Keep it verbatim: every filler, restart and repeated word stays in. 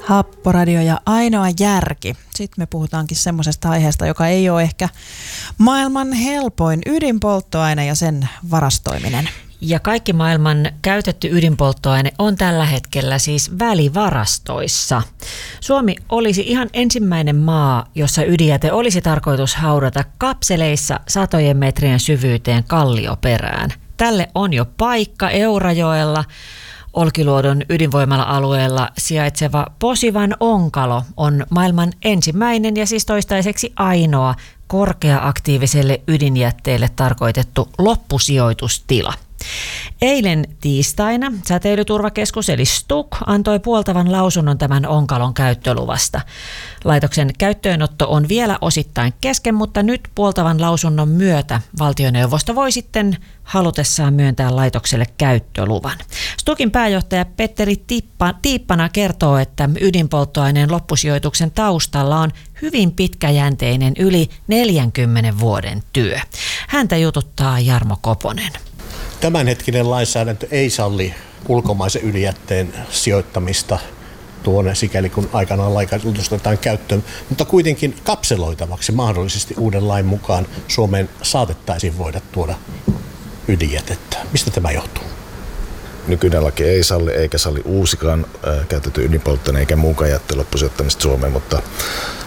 Happoradio ja ainoa järki. Sitten me puhutaankin semmoisesta aiheesta, joka ei ole ehkä maailman helpoin, ydinpolttoaine ja sen varastoiminen. Ja kaikki maailman käytetty ydinpolttoaine on tällä hetkellä siis välivarastoissa. Suomi olisi ihan ensimmäinen maa, jossa ydinjäte olisi tarkoitus haudata kapseleissa satojen metrien syvyyteen kallioperään. Tälle on jo paikka Eurajoella. Olkiluodon ydinvoimala-alueella sijaitseva Posivan onkalo on maailman ensimmäinen ja siis toistaiseksi ainoa korkea-aktiiviselle ydinjätteelle tarkoitettu loppusijoitustila. Eilen tiistaina Säteilyturvakeskus eli STUK antoi puoltavan lausunnon tämän onkalon käyttöluvasta. Laitoksen käyttöönotto on vielä osittain kesken, mutta nyt puoltavan lausunnon myötä valtioneuvosto voi sitten halutessaan myöntää laitokselle käyttöluvan. STUKin pääjohtaja Petteri Tippa, Tiippana kertoo, että ydinpolttoaineen loppusijoituksen taustalla on hyvin pitkäjänteinen yli neljänkymmenen vuoden työ. Häntä jututtaa Jarmo Koponen. Tämänhetkinen lainsäädäntö ei salli ulkomaisen ydinjätteen sijoittamista tuonne sikäli kun aikanaan laitokset otetaan käyttöön, mutta kuitenkin kapseloitavaksi mahdollisesti uuden lain mukaan Suomeen saatettaisiin voida tuoda ydinjätettä. Mistä tämä johtuu? Nykyinen laki ei salli eikä salli uusikaan käytetty ydinpolttoaine eikä muunkaan jätteen loppusijoittamista Suomeen, mutta